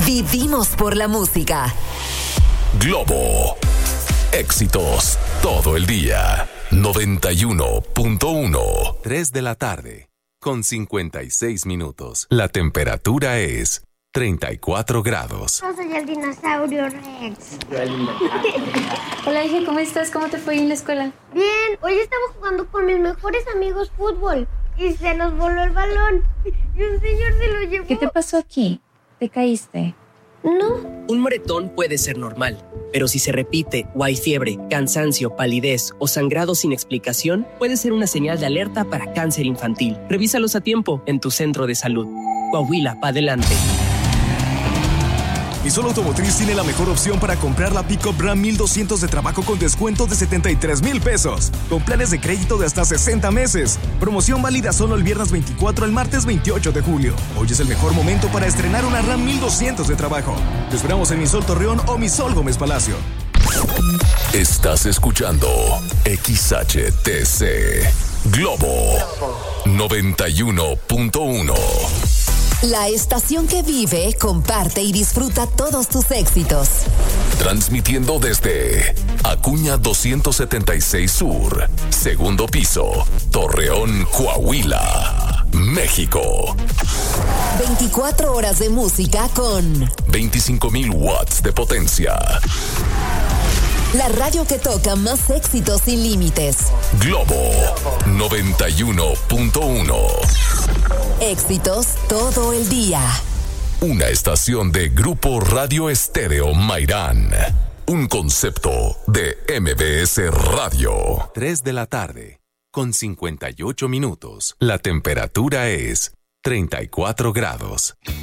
Vivimos por la música. Globo. Éxitos todo el día. 91.1. 3 de la tarde. Con 56 minutos. La temperatura es 34 grados. Yo soy el dinosaurio Rex. Hola, hija, ¿cómo estás? ¿Cómo te fue en la escuela? Bien, hoy estaba jugando con mis mejores amigos fútbol y se nos voló el balón y un señor se lo llevó. ¿Qué te pasó aquí? ¿Te caíste? No. Un moretón puede ser normal, pero si se repite o hay fiebre, cansancio, palidez o sangrado sin explicación, puede ser una señal de alerta para cáncer infantil. Revísalos a tiempo en tu centro de salud. Coahuila, pa' adelante. Misol Automotriz tiene la mejor opción para comprar la Pickup Ram 1200 de trabajo con descuento de 73,000 pesos, con planes de crédito de hasta 60 meses. Promoción válida solo el viernes 24 al martes 28 de julio. Hoy es el mejor momento para estrenar una Ram 1200 de trabajo. Te esperamos en Misol Torreón o Misol Gómez Palacio. Estás escuchando XHTC Globo 91.1. La estación que vive, comparte y disfruta todos tus éxitos. Transmitiendo desde Acuña 276 Sur, segundo piso, Torreón, Coahuila, México. 24 horas de música con 25,000 watts de potencia. La radio que toca más éxitos sin límites. Globo 91.1. Éxitos todo el día. Una estación de Grupo Radio Estéreo Mairán. Un concepto de MBS Radio. 3 de la tarde, con 58 minutos. La temperatura es 34 grados.